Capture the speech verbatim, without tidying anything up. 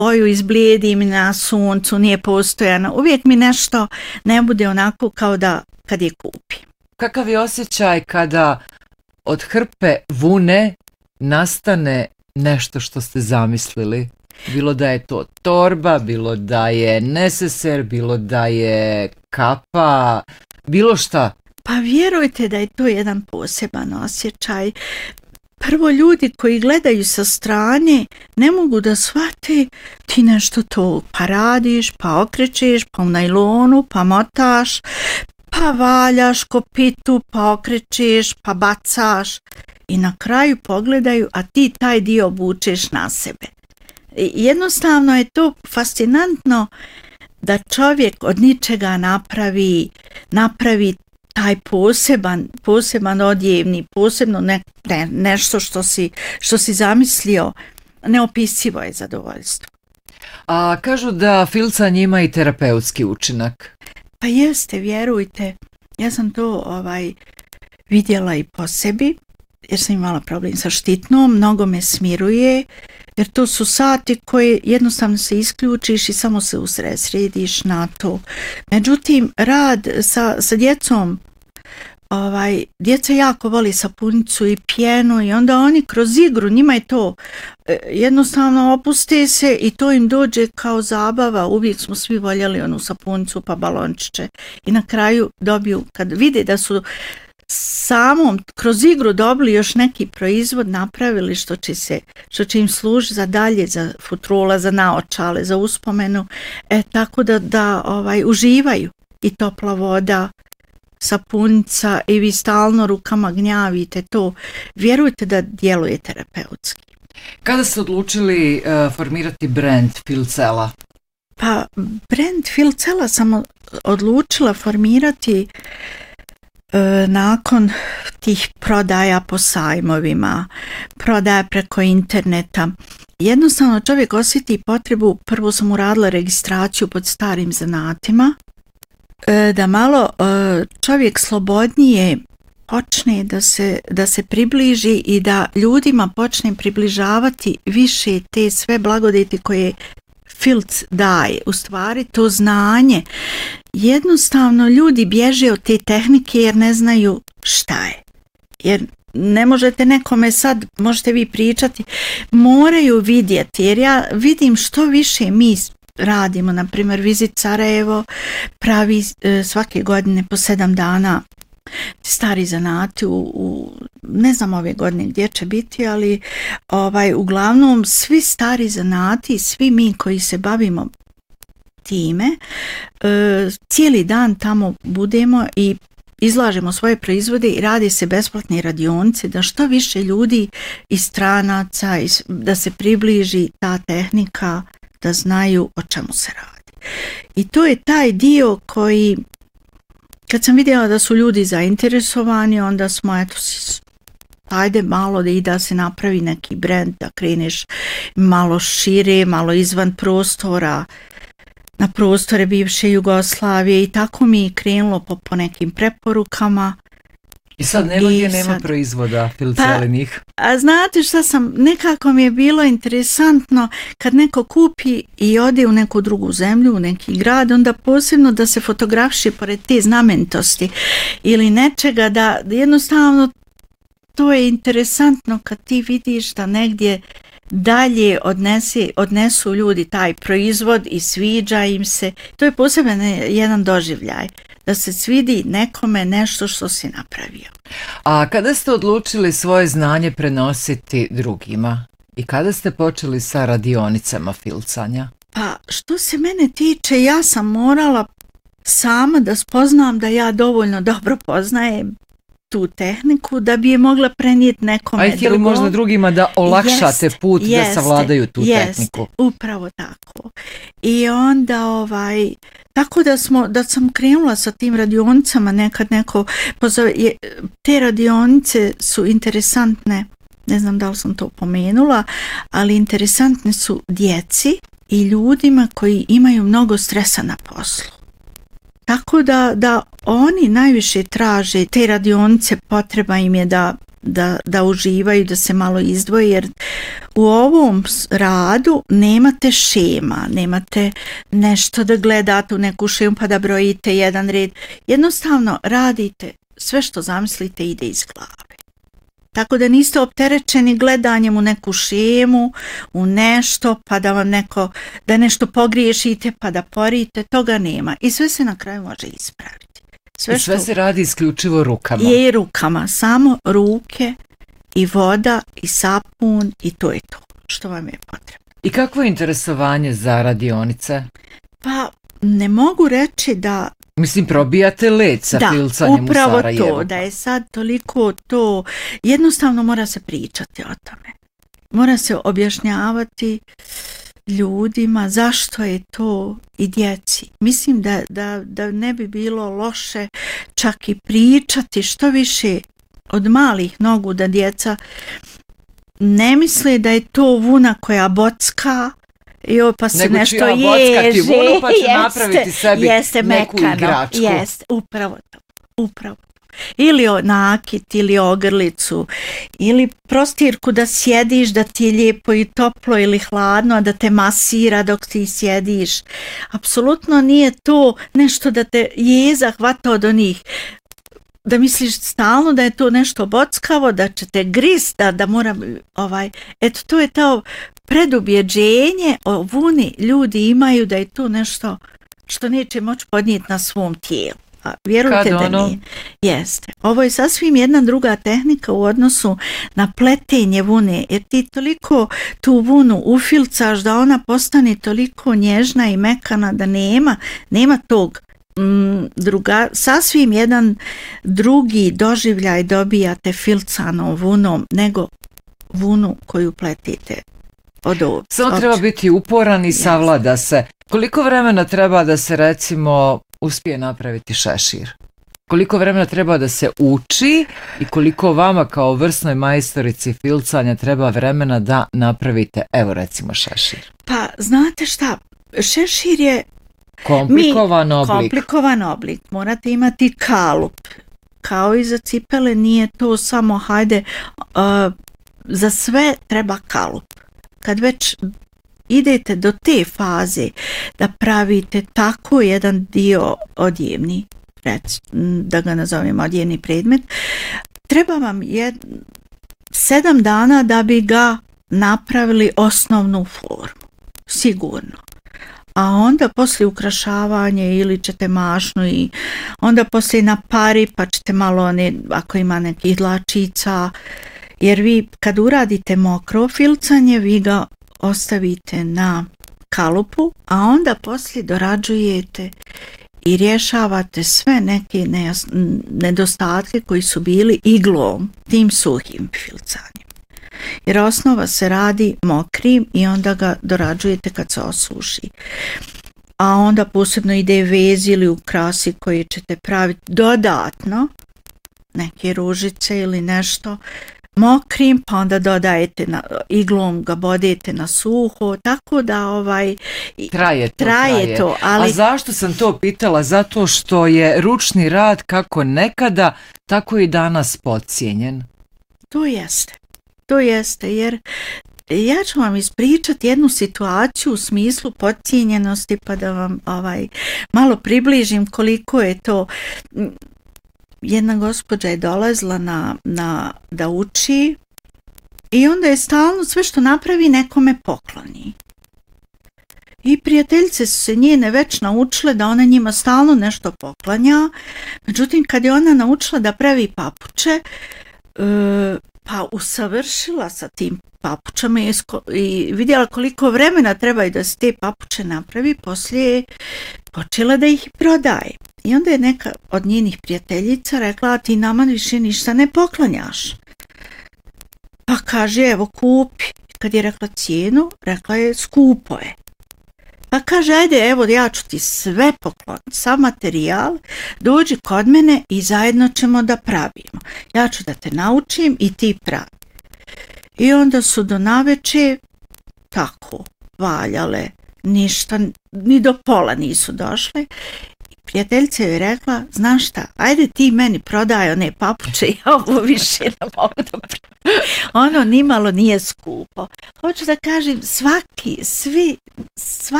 boju izblijedim na suncu, nije postojano. Uvijek mi nešto ne bude onako kao da kad je kupim. Kakav je osjećaj kada od hrpe vune nastane nešto što ste zamislili? Bilo da je to torba, bilo da je neseser, bilo da je kapa, bilo šta? Pa vjerujte da je to jedan poseban osjećaj. Prvo, ljudi koji gledaju sa strane ne mogu da shvate, ti nešto to pa radiš, pa okrećeš, pa u najlonu, pa motaš, pa valjaš kopitu, pa okrećeš, pa bacaš i na kraju pogledaju, a ti taj dio obučeš na sebe. Jednostavno je to fascinantno da čovjek od ničega napravi, napravi taj poseban, poseban odjevni, posebno ne, ne, nešto što si, što si zamislio, neopisivo je zadovoljstvo. A kažu da filcanje ima i terapeutski učinak. Pa jeste, vjerujte, ja sam to ovaj vidjela i po sebi, jer sam imala problem sa štitnom, mnogo me smiruje, jer to su sati koje jednostavno se isključiš i samo se usredsrediš na to. Međutim, rad sa, sa djecom, ovaj, djeca jako voli sapunicu i pjenu i onda oni kroz igru, njima je to jednostavno opuste se i to im dođe kao zabava. Uvijek smo svi voljeli onu sapunicu pa balončiće i na kraju dobiju, kad vide da su samom kroz igru dobili još neki proizvod, napravili što će se, što će im služiti za dalje, za futrola, za naočale, za uspomenu, e, tako da, da ovaj, uživaju i topla voda, sapunica i vi stalno rukama gnjavite to, vjerujte da djeluje terapeutski. Kada ste odlučili uh, formirati brand Filcela? Pa brand Filcela sam odlučila formirati nakon tih prodaja po sajmovima, prodaja preko interneta. Jednostavno čovjek osjeti potrebu, prvo sam uradila registraciju pod starim zanatima, da malo čovjek slobodnije počne da se, da se približi i da ljudima počne približavati više te sve blagodeti koje Filc daje, u stvari to znanje. Jednostavno ljudi bježe od te tehnike jer ne znaju šta je. Jer ne možete nekome sad, možete vi pričati, moraju vidjeti, jer ja vidim što više mi radimo, na primjer Vizit Sarajevo pravi e, svake godine po sedam dana stari zanati u, u ne znam ove godine gdje će biti, ali ovaj uglavnom svi stari zanati, svi mi koji se bavimo time, e, cijeli dan tamo budemo i izlažemo svoje proizvode i radi se besplatne radionice da što više ljudi iz stranaca, iz, da se približi ta tehnika, da znaju o čemu se radi. I to je taj dio koji, kad sam vidjela da su ljudi zainteresovani, onda smo, eto, ajde malo da i da se napravi neki brand, da kreneš malo šire, malo izvan prostora, na prostore bivše Jugoslavije i tako mi je krenulo po, po nekim preporukama. I sad nema gdje nema proizvoda Filcelinih. Pa, a znate šta sam, nekako mi je bilo interesantno kad neko kupi i ode u neku drugu zemlju, u neki grad, onda posebno da se fotografiše pored te znamenitosti ili nečega, da jednostavno to je interesantno kad ti vidiš da negdje dalje odnese, odnesu ljudi taj proizvod i sviđa im se. To je poseban jedan doživljaj, da se svidi nekome nešto što si napravio. A kada ste odlučili svoje znanje prenositi drugima i kada ste počeli sa radionicama filcanja? Pa što se mene tiče, ja sam morala sama da spoznam da ja dovoljno dobro poznajem tu tehniku da bi je mogla prenijeti nekome drugom. A htjeli možda drugima da olakšate jest, put jest, da savladaju tu jest, tehniku? Upravo tako. I onda ovaj, tako da smo, da sam krenula sa tim radionicama, nekad neko pozove, je, te radionice su interesantne, ne znam da li sam to pomenula, ali interesantne su djeci i ljudima koji imaju mnogo stresa na poslu. Tako da, da oni najviše traže te radionice, potreba im je da da, da uživaju, da se malo izdvoje, jer u ovom radu nemate šema, nemate nešto da gledate u neku šemu pa da brojite jedan red. Jednostavno radite, sve što zamislite ide iz glave. Tako da niste opterećeni gledanjem u neku šemu, u nešto, pa da vam neko, da nešto pogriješite, pa da porite, toga nema. I sve se na kraju može ispraviti. Sve, I sve što... se radi isključivo rukama. Je rukama, samo ruke i voda i sapun i to je to što vam je potrebno. I kakvo je interesovanje za radionice? Pa ne mogu reći da... Mislim, probijate led sa filcanjem u Sarajevu. Da, upravo to, da je sad toliko to, jednostavno mora se pričati o tome. Mora se objašnjavati ljudima zašto je to i djeci. Mislim da, da, da ne bi bilo loše čak i pričati što više od malih nogu, da djeca ne misle da je to vuna koja bocka, jo, pa se nego nešto ježe, vunu, pa će jeste, napraviti sebi jeste neku mekano, igračku. Jeste, upravo to, upravo. Ili o nakit, ili ogrlicu, ili prostirku da sjediš, da ti je lijepo i toplo ili hladno, a da te masira dok ti sjediš. Apsolutno nije to nešto da te jeza hvata od onih, da misliš stalno da je to nešto bockavo, da će te grist, da, da mora, ovaj, eto, to je to predubjeđenje o vuni ljudi imaju da je to nešto što neće moći podnijeti na svom tijelu. A vjerujte da ono... nije. Jeste. Ovo je sasvim jedna druga tehnika u odnosu na pletenje vune, jer ti toliko tu vunu ufilcaš da ona postane toliko nježna i mekana da nema, nema tog mm, druga, sasvim jedan drugi doživljaj dobijate filcanom vunom nego vunu koju pletite. Samo treba biti uporan i savlada se. Koliko vremena treba da se recimo uspije napraviti šešir? Koliko vremena treba da se uči i koliko vama kao vrsnoj majstorici filcanja treba vremena da napravite, evo recimo šešir? Pa znate šta, šešir je komplikovan mi, oblik. Komplikovan oblik. Morate imati kalup. Kao i za cipele nije to samo hajde, uh, za sve treba kalup. Kad već idete do te faze da pravite tako jedan dio odjevni, rec, da ga nazovemo odjevni predmet, treba vam jed, sedam dana da bi ga napravili osnovnu formu, sigurno. A onda poslije ukrašavanje ili ćete mašnu i onda poslije na pari pa ćete malo one, ako ima nekih dlačica, jer vi kad uradite mokro filcanje, vi ga ostavite na kalupu, a onda poslije dorađujete i rješavate sve neke nedostatke koji su bili iglom, tim suhim filcanjem. Jer osnova se radi mokrim i onda ga dorađujete kad se osuši. A onda posebno ide vez ili ukrasi koje ćete praviti dodatno, neke ružice ili nešto, mokrim, pa onda dodajete na, iglom ga bodete na suho, tako da ovaj traje to, traje traje. to ali... A zašto sam to pitala? Zato što je ručni rad kako nekada, tako i danas podcijenjen. To jeste, to jeste, jer ja ću vam ispričati jednu situaciju u smislu podcijenjenosti, pa da vam ovaj malo približim koliko je to. Jedna gospođa je dolazila na, na, da uči i onda je stalno sve što napravi nekome pokloni. I prijateljice su se njene već naučile da ona njima stalno nešto poklanja. Međutim, kad je ona naučila da pravi papuče, e, pa usavršila sa tim papučama i, i vidjela koliko vremena trebaju da se te papuče napravi, poslije je počela da ih prodaje. I onda je neka od njenih prijateljica rekla, a ti nama više ništa ne poklanjaš. Pa kaže, evo kupi. Kad je rekla cijenu, rekla je skupo je. Pa kaže, ajde, evo ja ću ti sve pokloniti, sav materijal, dođi kod mene i zajedno ćemo da pravimo. Ja ću da te naučim i ti pravi. I onda su do naveče tako valjale, ništa, ni do pola nisu došle. prijateljica joj je rekla, znaš šta, ajde ti meni prodaj one papuče, ja ovo više ne mogu da prodaj. Ono nimalo nije skupo. Hoću da kažem, svaki, svi, svaki